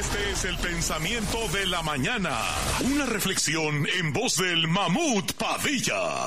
Este es el pensamiento de la mañana. Una reflexión en voz del Mamut Padilla.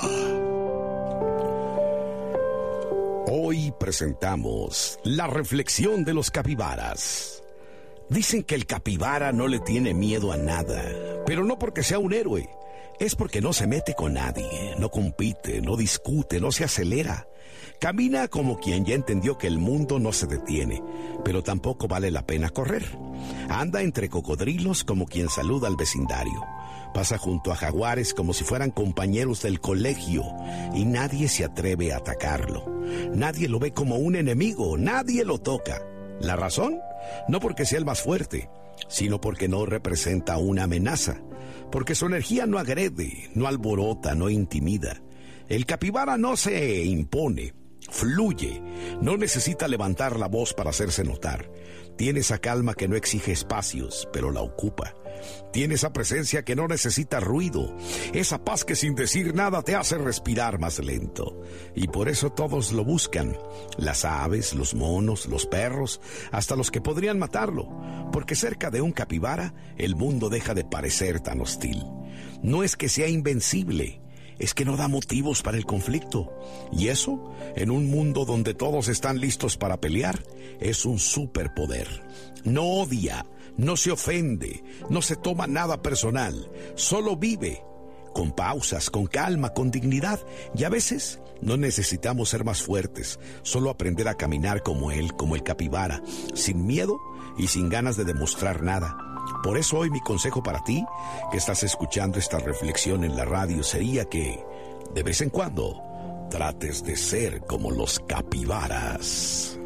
Hoy presentamos la reflexión de los capibaras. Dicen que el capibara no le tiene miedo a nada, pero no porque sea un héroe. Es porque no se mete con nadie, no compite, no discute, no se acelera. Camina como quien ya entendió que el mundo no se detiene, pero tampoco vale la pena correr. Anda entre cocodrilos como quien saluda al vecindario. Pasa junto a jaguares como si fueran compañeros del colegio y nadie se atreve a atacarlo. Nadie lo ve como un enemigo, nadie lo toca. ¿La razón? No porque sea el más fuerte, sino porque no representa una amenaza. Porque su energía no agrede, no alborota, no intimida. El capibara no se impone, fluye, no necesita levantar la voz para hacerse notar. Tiene esa calma que no exige espacios, pero la ocupa. Tiene esa presencia que no necesita ruido, esa paz que sin decir nada te hace respirar más lento. Y por eso todos lo buscan, las aves, los monos, los perros, hasta los que podrían matarlo, porque cerca de un capibara el mundo deja de parecer tan hostil. No es que sea invencible, es que no da motivos para el conflicto. Y eso, en un mundo donde todos están listos para pelear, es un superpoder. No odia, no se ofende, no se toma nada personal, solo vive, con pausas, con calma, con dignidad. Y a veces no necesitamos ser más fuertes, solo aprender a caminar como él, como el capibara, sin miedo y sin ganas de demostrar nada. Por eso hoy mi consejo para ti, que estás escuchando esta reflexión en la radio, sería que, de vez en cuando, trates de ser como los capibaras.